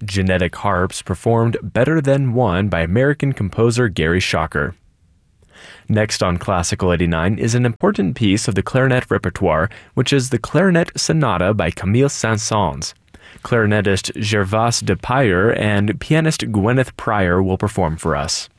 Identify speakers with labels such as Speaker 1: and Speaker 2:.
Speaker 1: Genetic Harps performed Better Than One by American composer Gary Schocker. Next on Classical 89 is an important piece of the clarinet repertoire, which is the Clarinet Sonata by Camille Saint-Saëns. Clarinetist Gervase de Payer and pianist Gwyneth Pryor will perform for us.